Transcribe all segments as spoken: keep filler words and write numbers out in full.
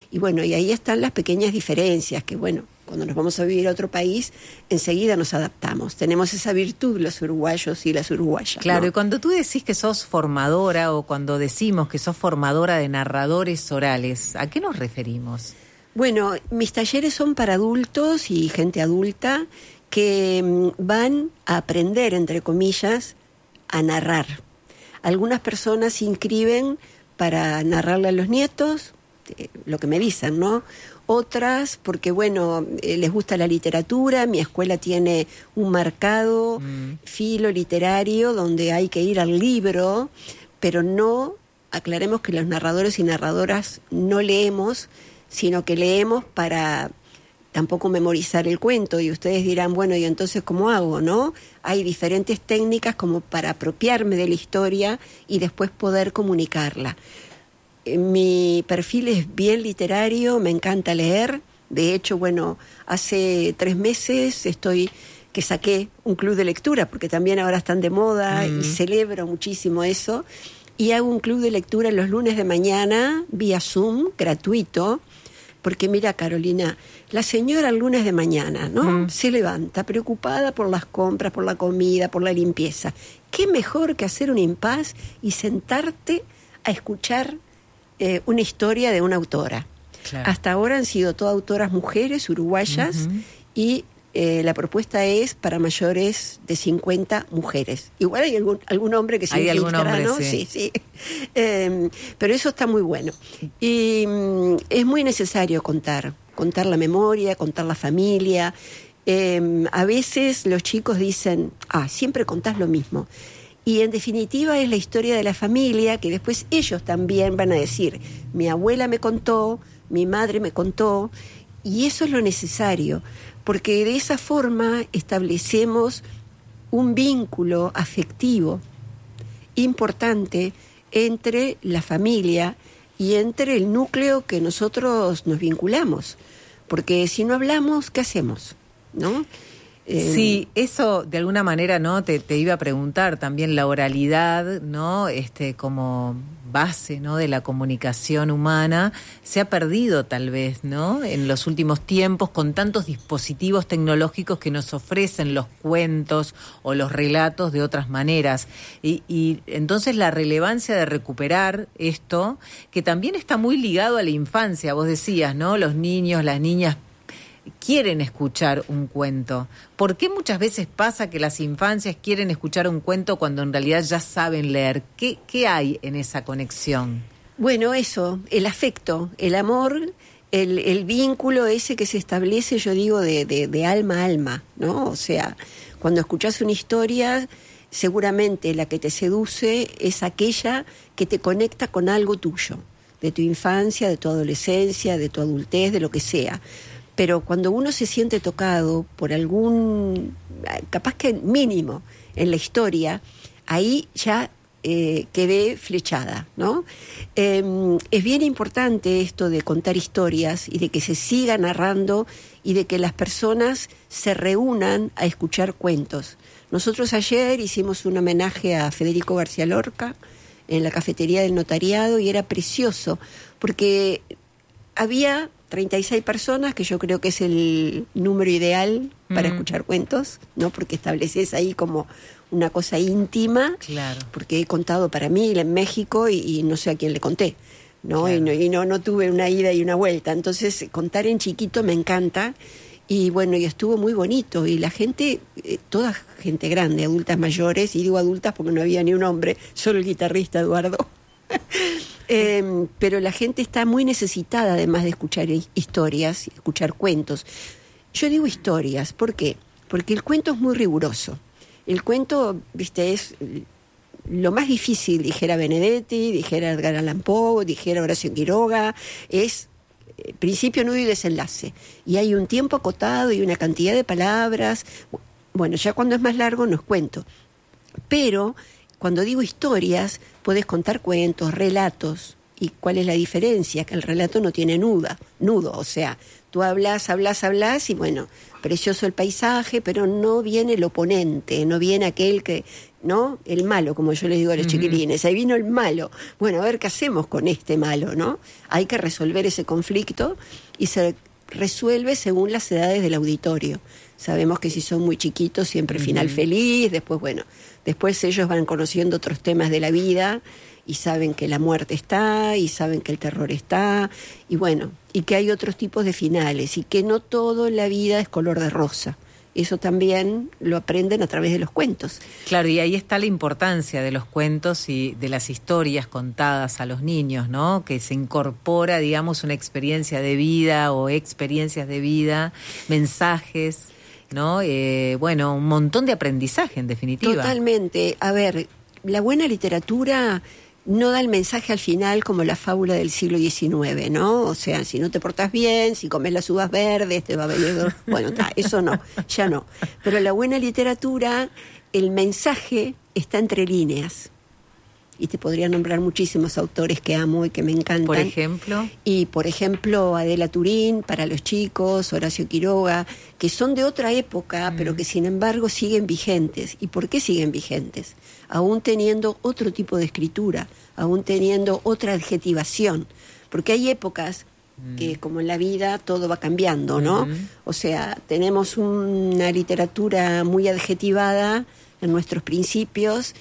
Y bueno, y ahí están las pequeñas diferencias, que bueno, cuando nos vamos a vivir a otro país, enseguida nos adaptamos. Tenemos esa virtud los uruguayos y las uruguayas. Claro, ¿no? Y cuando tú decís que sos formadora o cuando decimos que sos formadora de narradores orales, ¿a qué nos referimos? Bueno, mis talleres son para adultos y gente adulta que van a aprender, entre comillas, a narrar. Algunas personas se inscriben para narrarle a los nietos, eh, lo que me dicen, ¿no? Otras porque, bueno, eh, les gusta la literatura. Mi escuela tiene un marcado mm. filo literario donde hay que ir al libro, pero no, aclaremos que los narradores y narradoras no leemos, sino que leemos para tampoco memorizar el cuento. Y ustedes dirán, bueno, ¿y entonces cómo hago, no? Hay diferentes técnicas como para apropiarme de la historia y después poder comunicarla. Mi perfil es bien literario, me encanta leer. De hecho, bueno, hace tres meses estoy que saqué un club de lectura, porque también ahora están de moda mm. y celebro muchísimo eso. Y hago un club de lectura los lunes de mañana, vía Zoom, gratuito, porque mira, Carolina, la señora el lunes de mañana, ¿no? Mm. Se levanta preocupada por las compras, por la comida, por la limpieza. ¿Qué mejor que hacer un impas y sentarte a escuchar Eh, una historia de una autora? Claro. Hasta ahora han sido todas autoras mujeres, uruguayas, uh-huh. y eh, la propuesta es para mayores de cincuenta mujeres. Igual hay algún, algún hombre que se hay infiltra, algún hombre, ¿no? Sí, sí. sí. Eh, pero eso está muy bueno. Y mm, es muy necesario contar, contar la memoria, contar la familia. Eh, a veces los chicos dicen, ah, siempre contás lo mismo. Y en definitiva es la historia de la familia, que después ellos también van a decir, mi abuela me contó, mi madre me contó, y eso es lo necesario, porque de esa forma establecemos un vínculo afectivo importante entre la familia y entre el núcleo que nosotros nos vinculamos, porque si no hablamos, ¿qué hacemos? ¿No? Sí, eso de alguna manera, ¿no? Te, te iba a preguntar también la oralidad, ¿no? Este, como base, ¿no? De la comunicación humana, se ha perdido tal vez, ¿no? En los últimos tiempos, con tantos dispositivos tecnológicos que nos ofrecen los cuentos o los relatos de otras maneras. Y, y entonces la relevancia de recuperar esto, que también está muy ligado a la infancia, vos decías, ¿no? Los niños, las niñas quieren escuchar un cuento. ¿Por qué muchas veces pasa que las infancias quieren escuchar un cuento cuando en realidad ya saben leer? ¿Qué, qué hay en esa conexión? Bueno, eso, el afecto, el amor, el, el vínculo ese que se establece, yo digo, de, de, de alma a alma, ¿no? O sea, cuando escuchás una historia, seguramente la que te seduce es aquella que te conecta con algo tuyo, de tu infancia, de tu adolescencia, de tu adultez, de lo que sea. Pero cuando uno se siente tocado por algún, capaz que mínimo en la historia, ahí ya eh, quedé flechada, ¿no? Eh, es bien importante esto de contar historias y de que se siga narrando y de que las personas se reúnan a escuchar cuentos. Nosotros ayer hicimos un homenaje a Federico García Lorca en la cafetería del notariado y era precioso porque había treinta y seis personas, que yo creo que es el número ideal para mm. escuchar cuentos, ¿no? Porque estableces ahí como una cosa íntima, claro. Porque he contado para mí en México y, y no sé a quién le conté, ¿no? Claro. Y, no, y no, no tuve una ida y una vuelta. Entonces, contar en chiquito me encanta. Y bueno, y estuvo muy bonito. Y la gente, eh, toda gente grande, adultas mayores, y digo adultas porque no había ni un hombre, solo el guitarrista Eduardo. Eh, pero la gente está muy necesitada además de escuchar historias, escuchar cuentos. Yo digo historias, ¿por qué? Porque el cuento es muy riguroso. El cuento, viste, es lo más difícil, dijera Benedetti, dijera Edgar Allan Poe, dijera Horacio Quiroga, es eh, principio, nudo y desenlace. Y hay un tiempo acotado y una cantidad de palabras. Bueno, ya cuando es más largo no es cuento. Pero cuando digo historias, podés contar cuentos, relatos. ¿Y cuál es la diferencia? Que el relato no tiene nuda, nudo, o sea, tú hablas, hablas, hablas y bueno, precioso el paisaje, pero no viene el oponente, no viene aquel que, ¿no? El malo, como yo les digo a los uh-huh. chiquilines, ahí vino el malo. Bueno, a ver qué hacemos con este malo, ¿no? Hay que resolver ese conflicto y se resuelve según las edades del auditorio. Sabemos que si son muy chiquitos siempre uh-huh. final feliz, después, bueno, después ellos van conociendo otros temas de la vida y saben que la muerte está, y saben que el terror está, y bueno, y que hay otros tipos de finales, y que no todo en la vida es color de rosa. Eso también lo aprenden a través de los cuentos. Claro, y ahí está la importancia de los cuentos y de las historias contadas a los niños, ¿no? Que se incorpora, digamos, una experiencia de vida o experiencias de vida, mensajes, ¿no? Eh, bueno, un montón de aprendizaje, en definitiva. Totalmente. A ver, la buena literatura no da el mensaje al final como la fábula del siglo diecinueve, ¿no? O sea, si no te portás bien, si comes las uvas verdes, te va a venir... Bueno, ta, eso no, ya no. Pero la buena literatura, el mensaje está entre líneas. Y te podría nombrar muchísimos autores que amo y que me encantan. Por ejemplo. Y, por ejemplo, Adela Turín, para los chicos, Horacio Quiroga, que son de otra época, mm. pero que sin embargo siguen vigentes. ¿Y por qué siguen vigentes? Aún teniendo otro tipo de escritura, aún teniendo otra adjetivación. Porque hay épocas mm. que, como en la vida, todo va cambiando, ¿no? Mm-hmm. O sea, tenemos una literatura muy adjetivada en nuestros principios,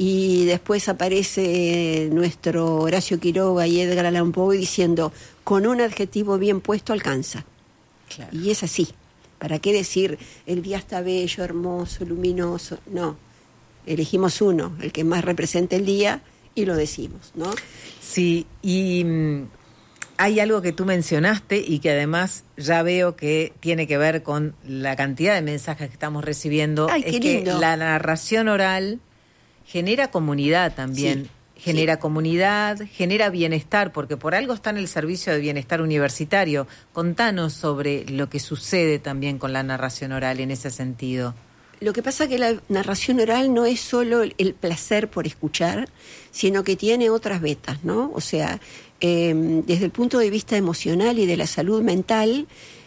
y después aparece nuestro Horacio Quiroga y Edgar Allan Poe diciendo, con un adjetivo bien puesto alcanza. Claro. Y es así. ¿Para qué decir, el día está bello, hermoso, luminoso? No, elegimos uno, el que más representa el día, y lo decimos, ¿no? Sí, y mmm, hay algo que tú mencionaste y que además ya veo que tiene que ver con la cantidad de mensajes que estamos recibiendo. Ay, es qué que lindo. La narración oral genera comunidad también, sí, genera sí. comunidad, genera bienestar, porque por algo está en el servicio de bienestar universitario. Contanos sobre lo que sucede también con la narración oral en ese sentido. Lo que pasa es que la narración oral no es solo el placer por escuchar, sino que tiene otras vetas, ¿no? O sea, eh, desde el punto de vista emocional y de la salud mental,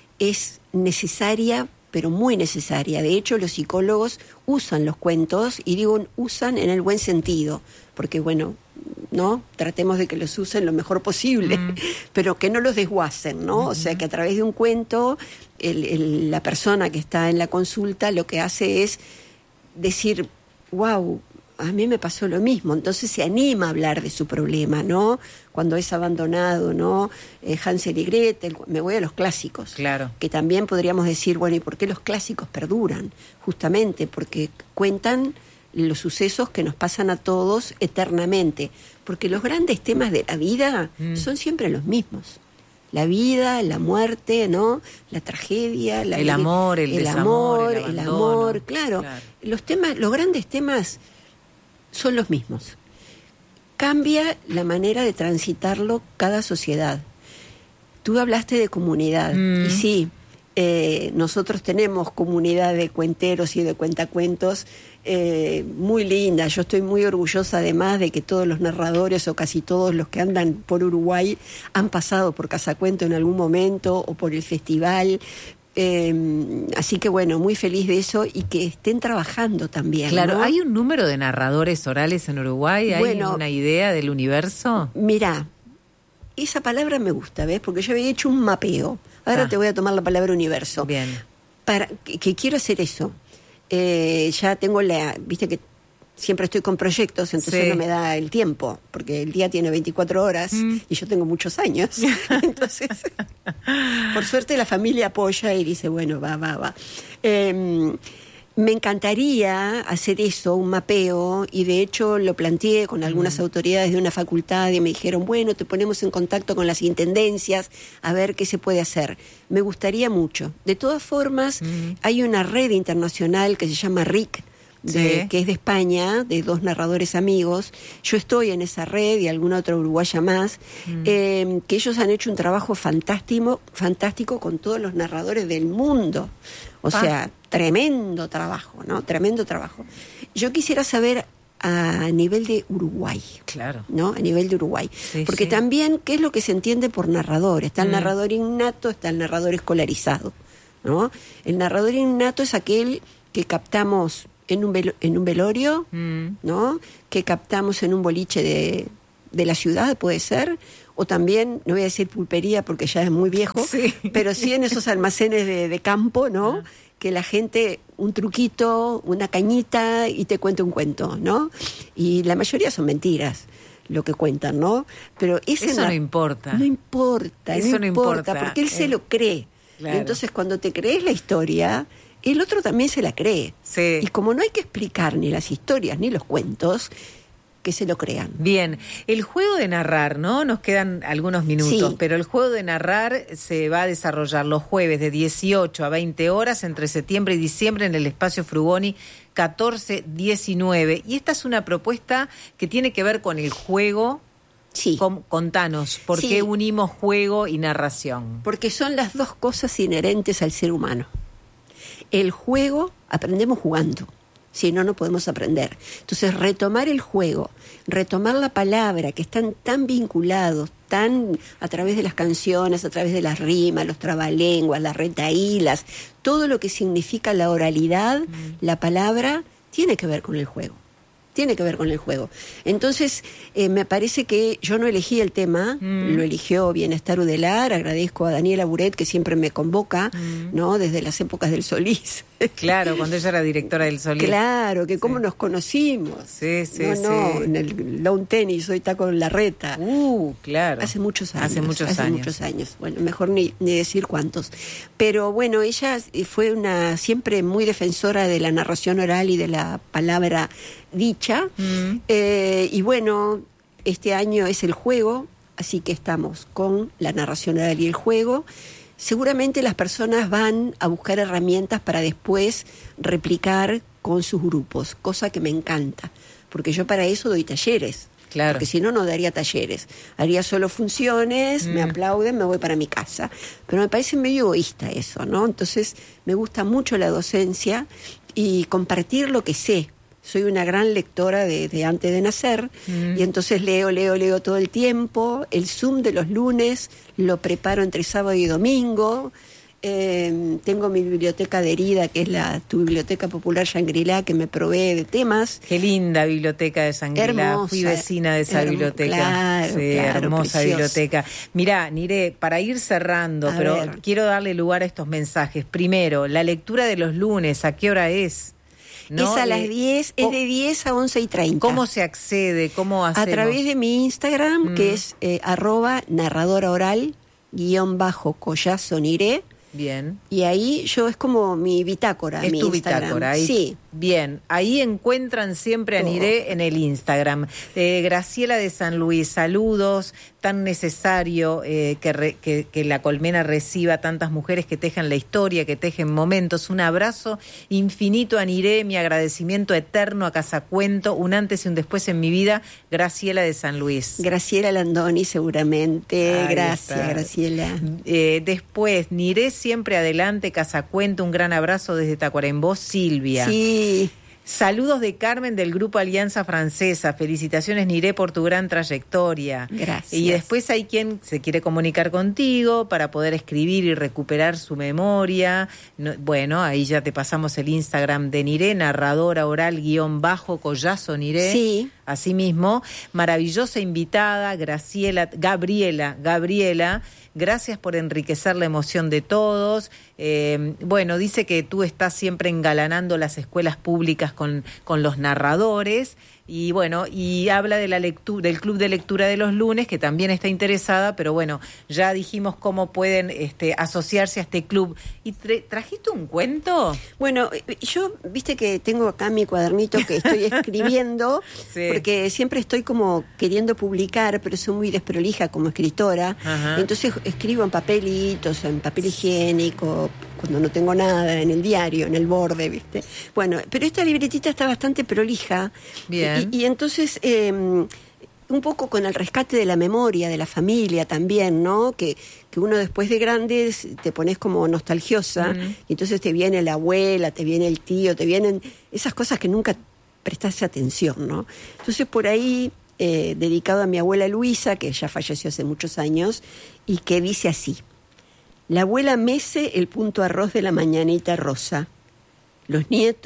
es necesaria, pero muy necesaria. De hecho, los psicólogos usan los cuentos, y digo usan en el buen sentido, porque bueno, ¿no? Tratemos de que los usen lo mejor posible, mm. pero que no los desguacen, ¿no? Mm-hmm. O sea, que a través de un cuento, el, el, la persona que está en la consulta lo que hace es decir, wow, a mí me pasó lo mismo, entonces se anima a hablar de su problema, ¿no? Cuando es abandonado, ¿no? Eh, Hansel y Gretel, me voy a los clásicos. Claro. Que también podríamos decir, bueno, ¿y por qué los clásicos perduran? Justamente porque cuentan los sucesos que nos pasan a todos eternamente, porque los grandes temas de la vida mm. son siempre los mismos. La vida, la muerte, ¿no? La tragedia, la, el amor, el, el desamor, amor, el, el amor, claro. claro. Los temas, los grandes temas son los mismos. Cambia la manera de transitarlo cada sociedad. Tú hablaste de comunidad, mm. y sí, eh, nosotros tenemos comunidad de cuenteros y de cuentacuentos eh, muy linda. Yo estoy muy orgullosa además de que todos los narradores o casi todos los que andan por Uruguay han pasado por Casacuento en algún momento o por el festival. Eh, así que bueno, muy feliz de eso y que estén trabajando también. Claro, ¿no? ¿Hay un número de narradores orales en Uruguay? ¿Hay bueno, una idea del universo? Mirá, esa palabra me gusta, ¿ves? Porque yo había hecho un mapeo. Ahora ah. te voy a tomar la palabra universo. Bien. Para que, que quiero hacer eso. Eh, ya tengo la, viste que siempre estoy con proyectos, entonces sí. no me da el tiempo, porque el día tiene veinticuatro horas mm. y yo tengo muchos años. Entonces, por suerte la familia apoya y dice, bueno, va, va, va. Eh, me encantaría hacer eso, un mapeo, y de hecho lo planteé con algunas mm. autoridades de una facultad y me dijeron, bueno, te ponemos en contacto con las intendencias a ver qué se puede hacer. Me gustaría mucho. De todas formas, mm. hay una red internacional que se llama R I C, De, sí. que es de España, de dos narradores amigos. Yo estoy en esa red y alguna otra uruguaya más, mm. eh, que ellos han hecho un trabajo fantástico, fantástico con todos los narradores del mundo. O ah. sea, tremendo trabajo, ¿no? Tremendo trabajo. Yo quisiera saber a nivel de Uruguay. Claro. ¿No? A nivel de Uruguay. Sí, Porque sí. también, ¿qué es lo que se entiende por narrador? Está el mm. narrador innato, está el narrador escolarizado, ¿no? El narrador innato es aquel que captamos en un, velo, en un velorio, mm. ¿no? Que captamos en un boliche de, de la ciudad, puede ser, o también, no voy a decir pulpería porque ya es muy viejo, sí. pero sí en esos almacenes de, de campo, ¿no? Ah. Que la gente, un truquito, una cañita y te cuenta un cuento, ¿no? Y la mayoría son mentiras lo que cuentan, ¿no? Pero ese eso no, no importa. No importa, eso no, no importa, importa, porque él eh. se lo cree. Claro. Y entonces cuando te crees la historia, el otro también se la cree. Sí. Y como no hay que explicar ni las historias ni los cuentos, que se lo crean. Bien, el juego de narrar, ¿no? Nos quedan algunos minutos, sí. pero el juego de narrar se va a desarrollar los jueves de dieciocho a veinte horas entre septiembre y diciembre en el Espacio Frugoni catorce diecinueve. Y esta es una propuesta que tiene que ver con el juego. Sí. Con, contanos, ¿por sí. qué unimos juego y narración? Porque son las dos cosas inherentes al ser humano. El juego, aprendemos jugando. Si no, no podemos aprender. Entonces, retomar el juego, retomar la palabra, que están tan vinculados, tan a través de las canciones, a través de las rimas, los trabalenguas, las retahílas, todo lo que significa la oralidad, mm. la palabra, tiene que ver con el juego. Tiene que ver con el juego. Entonces, eh, me parece que yo no elegí el tema, mm. lo eligió Bienestar Udelar, agradezco a Daniela Buret, que siempre me convoca, mm. ¿no? Desde las épocas del Solís. Claro, cuando ella era directora del Solís. Claro, que sí. cómo nos conocimos. Sí, sí, no, sí. No, en el lawn tenis, hoy está con Larreta. Uh, claro. Hace muchos años. Hace muchos hace años. muchos años. Bueno, mejor ni, ni decir cuántos. Pero bueno, ella fue una siempre muy defensora de la narración oral y de la palabra dicha. Mm. Eh, y bueno, este año es el juego, así que estamos con la narración oral y el juego. Seguramente las personas van a buscar herramientas para después replicar con sus grupos, cosa que me encanta, porque yo para eso doy talleres. Claro. Porque si no, no daría talleres. Haría solo funciones, mm. me aplauden, me voy para mi casa. Pero me parece medio egoísta eso, ¿no? Entonces, me gusta mucho la docencia y compartir lo que sé. Soy una gran lectora de, de antes de nacer mm. y entonces leo, leo, leo todo el tiempo. El Zoom de los lunes lo preparo entre sábado y domingo. Eh, tengo mi biblioteca adherida, que es la tu biblioteca popular Shangri-La, que me provee de temas. Qué linda biblioteca de Shangri-La. Fui vecina de esa hermo, biblioteca. Claro, sí, claro, hermosa precioso. biblioteca. Mirá, Niré, para ir cerrando, a pero ver. quiero darle lugar a estos mensajes. Primero, la lectura de los lunes, ¿a qué hora es? ¿No? Es a las diez, es de diez a once y treinta. ¿Cómo se accede? ¿Cómo hacemos? A través de mi Instagram, mm. que es eh, arroba narradora oral, guión bajo collazo Niré. Bien. Y ahí yo es como mi bitácora. Es mi tu Instagram. bitácora. Ahí, sí. Bien, ahí encuentran siempre a Niré en el Instagram. Eh, Graciela de San Luis, saludos. Tan necesario eh, que, re, que, que la colmena reciba tantas mujeres que tejan la historia, que tejen momentos. Un abrazo infinito a Niré, mi agradecimiento eterno a Casacuento, un antes y un después en mi vida. Graciela de San Luis. Graciela Landoni, seguramente. Ahí Gracias, está. Graciela. Eh, después, Niré siempre adelante, Casacuento, un gran abrazo desde Tacuarembó, Silvia. Sí. Saludos de Carmen del Grupo Alianza Francesa. Felicitaciones, Niré, por tu gran trayectoria. Gracias. Y después hay quien se quiere comunicar contigo para poder escribir y recuperar su memoria. No, bueno, ahí ya te pasamos el Instagram de Niré, narradora oral guión bajo collazo Niré. Sí. Asimismo, maravillosa invitada, Graciela, Gabriela, Gabriela. Gracias por enriquecer la emoción de todos. Eh, bueno, dice que tú estás siempre engalanando las escuelas públicas con, con los narradores. Y bueno, y habla de la lectura, del club de lectura de los lunes, que también está interesada, pero bueno, ya dijimos cómo pueden este, asociarse a este club. ¿Y tra- trajiste un cuento? Bueno, yo, viste que tengo acá mi cuadernito que estoy escribiendo, sí. porque siempre estoy como queriendo publicar, pero soy muy desprolija como escritora. Ajá. Entonces escribo en papelitos, en papel higiénico, cuando no tengo nada, en el diario, en el borde, ¿viste? Bueno, pero esta libretita está bastante prolija. Bien. Y, y entonces, eh, un poco con el rescate de la memoria, de la familia también, ¿no? Que, que uno después de grandes te pones como nostalgiosa, mm. y entonces te viene la abuela, te viene el tío, te vienen esas cosas que nunca prestaste atención, ¿no? Entonces, por ahí, eh, dedicado a mi abuela Luisa, que ya falleció hace muchos años, y que dice así: la abuela mece el punto arroz de la mañanita rosa. Los nietos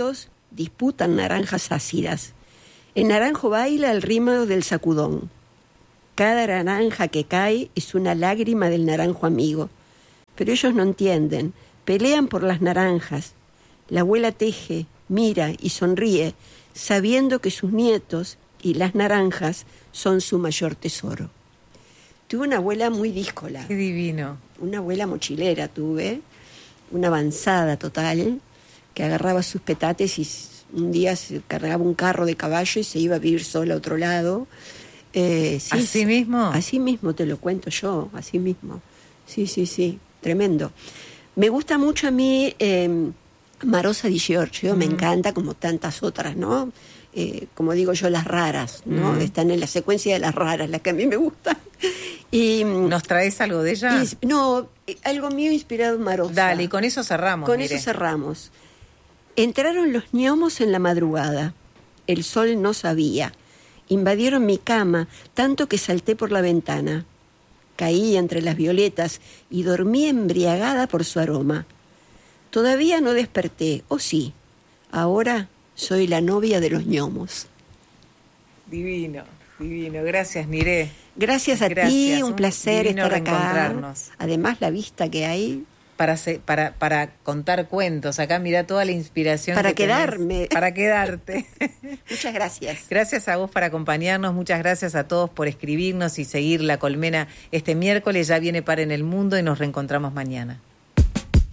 disputan naranjas ácidas. El naranjo baila al ritmo del sacudón. Cada naranja que cae es una lágrima del naranjo amigo. Pero ellos no entienden, pelean por las naranjas. La abuela teje, mira y sonríe, sabiendo que sus nietos y las naranjas son su mayor tesoro. Tuve una abuela muy díscola. Qué divino. Una abuela mochilera tuve, una avanzada total, que agarraba sus petates y un día se cargaba un carro de caballo y se iba a vivir sola a otro lado. Eh, sí, ¿Así mismo? Así mismo, te lo cuento yo, así mismo. Sí, sí, sí, tremendo. Me gusta mucho a mí eh, Marosa di Giorgio, mm. me encanta como tantas otras, ¿no? Eh, como digo yo, las raras, ¿no? Mm. Están en la secuencia de las raras, las que a mí me gustan. Y, ¿nos traes algo de ella? Y, no, algo mío inspirado en Marosa. Dale, y con eso cerramos. Con mire. eso cerramos. Entraron los gnomos en la madrugada. El sol no sabía. Invadieron mi cama, tanto que salté por la ventana. Caí entre las violetas y dormí embriagada por su aroma. Todavía no desperté, ¿o sí? Ahora soy la novia de los gnomos. Divino, divino. Gracias, Niré. Gracias a Gracias. ti, un, un placer estar acá. Además, la vista que hay. Para, para, para contar cuentos. Acá mira toda la inspiración. Para que quedarme. Tenés, para quedarte. Muchas gracias. Gracias a vos por acompañarnos. Muchas gracias a todos por escribirnos y seguir La Colmena este miércoles. Ya viene Par en el Mundo y nos reencontramos mañana.